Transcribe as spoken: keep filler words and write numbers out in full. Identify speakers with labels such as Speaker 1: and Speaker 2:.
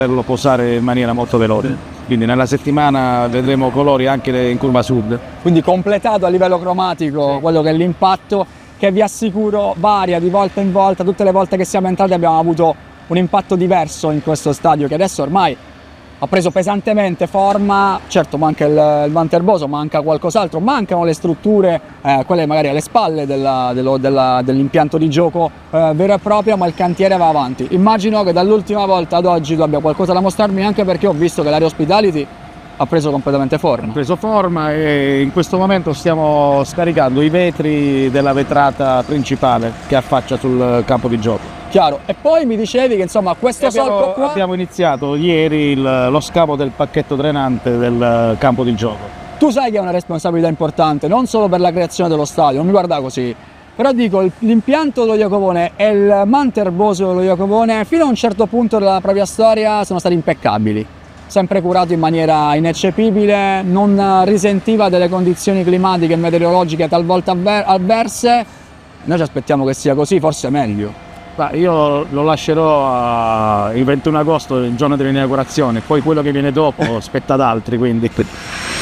Speaker 1: poterlo posare in maniera molto veloce. Quindi nella settimana vedremo colori anche in curva sud.
Speaker 2: Quindi completato a livello cromatico, sì, quello che è l'impatto, che vi assicuro varia di volta in volta. Tutte le volte che siamo entrati abbiamo avuto un impatto diverso in questo stadio, che adesso ormai ha preso pesantemente forma. Certo manca il, il Vanterboso, manca qualcos'altro, mancano le strutture, eh, quelle magari alle spalle della, dello, della, dell'impianto di gioco eh, vero e proprio, ma il cantiere va avanti. Immagino che dall'ultima volta ad oggi tu abbia qualcosa da mostrarmi, anche perché ho visto che l'area hospitality ha preso completamente forma.
Speaker 1: Ha preso forma e in questo momento stiamo scaricando i vetri della vetrata principale che affaccia sul campo di gioco.
Speaker 2: Chiaro, e poi mi dicevi che insomma questo
Speaker 1: abbiamo,
Speaker 2: solco qua...
Speaker 1: Abbiamo iniziato ieri il, lo scavo del pacchetto drenante del campo di gioco.
Speaker 2: Tu sai che è una responsabilità importante, non solo per la creazione dello stadio, non mi guarda così, però dico, l'impianto dello Iacovone e il Manterboso dello Iacovone fino a un certo punto della propria storia sono stati impeccabili, sempre curato in maniera ineccepibile, non risentiva delle condizioni climatiche e meteorologiche talvolta avverse. Noi ci aspettiamo che sia così, forse meglio.
Speaker 1: Ma io lo lascerò a... il ventuno agosto, il giorno dell'inaugurazione, poi quello che viene dopo spetta ad altri, quindi